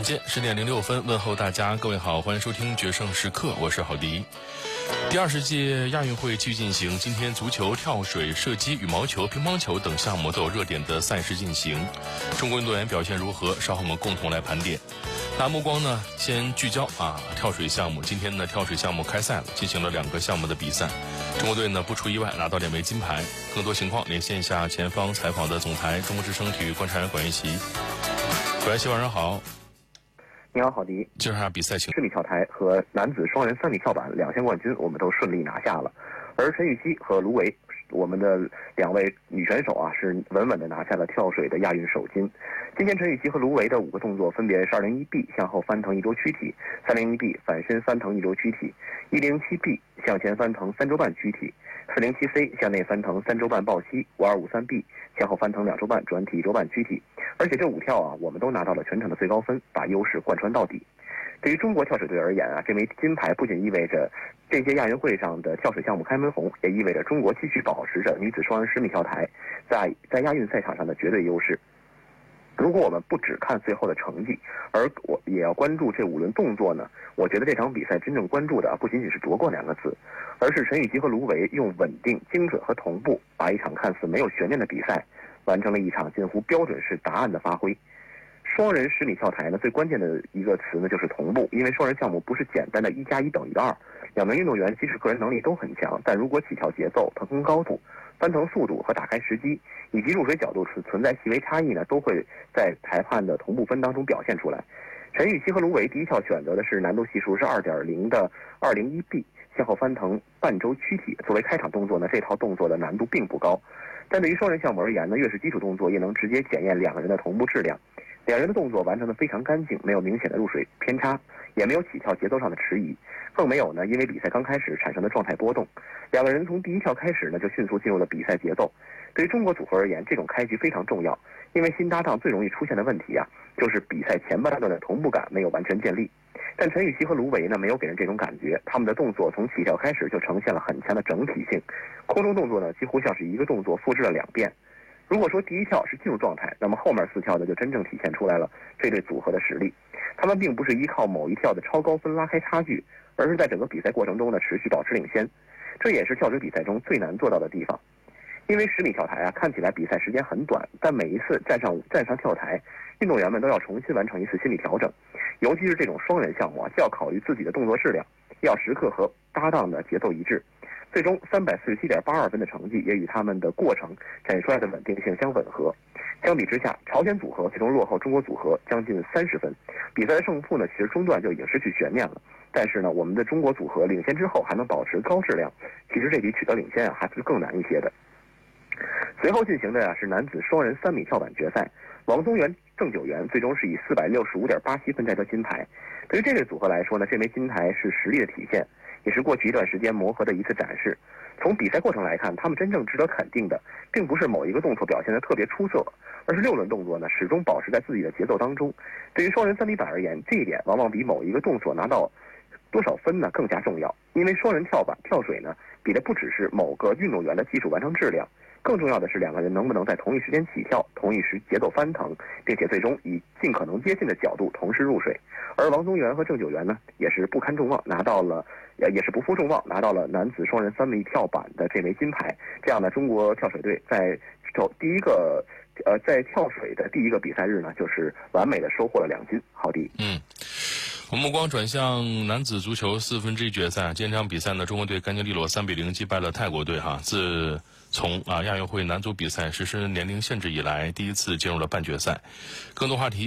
晚间10点06分，问候大家，各位好，欢迎收听决胜时刻，我是郝迪。第20届亚运会继续进行，今天足球、跳水、射击、羽毛球、乒乓球等项目都有热点的赛事进行。中国运动员表现如何？稍后我们共同来盘点。那目光呢，先聚焦跳水项目。今天呢，跳水项目开赛了，进行了2个项目的比赛。中国队呢不出意外拿到2枚金牌。更多情况连线下前方采访的总台中国之声体育观察员管元熙。管元熙，晚上好。 你好，郝迪。 介绍下比赛情况。10米跳台和男子双人3米跳板2项冠军，我们都顺利拿下了。而陈芋汐和卢维，我们的2位女选手是稳稳的拿下了跳水的亚运首金。今天陈芋汐和卢维的5个动作分别是201B 向后翻腾1周躯体，301B 反身翻腾1周躯体，107B 向前翻腾3周半躯体，407C 向内翻腾3周半抱膝，5253B 向后翻腾2周半转体1周半躯体。而且这5跳我们都拿到了全场的最高分，把优势贯穿到底。对于中国跳水队而言这枚金牌不仅意味着这届亚运会上的跳水项目开门红，也意味着中国继续保持着女子双人10米跳台在亚运赛场上的绝对优势。如果我们不只看最后的成绩，而我也要关注这5轮动作呢，我觉得这场比赛真正关注的不仅仅是夺冠2个字，而是陈芋汐和卢维用稳定、精准和同步，把一场看似没有悬念的比赛完成了一场近乎标准式答案的发挥。双人10米跳台呢，最关键的一个词呢就是同步，因为双人项目不是简单的1+1等于2，2名运动员即使个人能力都很强，但如果起跳节奏、腾空高度、翻腾速度和打开时机以及入水角度存在细微差异呢，都会在裁判的同步分当中表现出来。陈芋汐和卢维第一跳选择的是难度系数是2.0的201B 向后翻腾半周躯体，作为开场动作呢，这套动作的难度并不高，但对于双人项目而言呢，越是基础动作，也能直接检验2个人的同步质量。2人的动作完成得非常干净，没有明显的入水偏差，也没有起跳节奏上的迟疑，更没有呢因为比赛刚开始产生的状态波动。2个人从第一跳开始呢就迅速进入了比赛节奏。对于中国组合而言，这种开局非常重要，因为新搭档最容易出现的问题就是比赛前半段的同步感没有完全建立。但陈芋汐和卢维呢没有给人这种感觉，他们的动作从起跳开始就呈现了很强的整体性，空中动作呢几乎像是一个动作复制了2遍。如果说第一跳是进入状态，那么后面4跳呢就真正体现出来了这对组合的实力。他们并不是依靠某一跳的超高分拉开差距，而是在整个比赛过程中呢持续保持领先，这也是跳水比赛中最难做到的地方。因为10米跳台看起来比赛时间很短，但每一次站上跳台，运动员们都要重新完成一次心理调整，尤其是这种双人项目既要考虑自己的动作质量，要时刻和搭档的节奏一致。最终347.82分的成绩也与他们的过程展示出来的稳定性相吻合。相比之下，朝鲜组合最终落后中国组合将近30分。比赛的胜负呢，其实中段就已经失去悬念了。但是呢，我们的中国组合领先之后还能保持高质量，其实这比取得领先还是更难一些的。随后进行的是男子双人3米跳板决赛，王宗源、郑九元最终是以465.87分摘得金牌。对于这对组合来说呢，这枚金牌是实力的体现，也是过去一段时间磨合的一次展示。从比赛过程来看，他们真正值得肯定的并不是某一个动作表现得特别出色，而是6轮动作呢始终保持在自己的节奏当中。对于双人3米板而言，这一点往往比某一个动作拿到多少分呢更加重要。因为双人跳水呢比的不只是某个运动员的技术完成质量，更重要的是2个人能不能在同一时间起跳，同一时节奏翻腾，并且最终以尽可能接近的角度同时入水。而王宗源和郑九元呢也是不堪重望，也是不负众望拿到了男子双人3米跳板的这枚金牌。这样呢，中国跳水队在跳水的第一个比赛日呢，就是完美的收获了2金。郝迪。 我们目光转向男子足球1/4决赛。今天这场比赛呢，中国队干净利落3比0击败了泰国队自从亚运会男足比赛实施年龄限制以来，第一次进入了半决赛。更多话题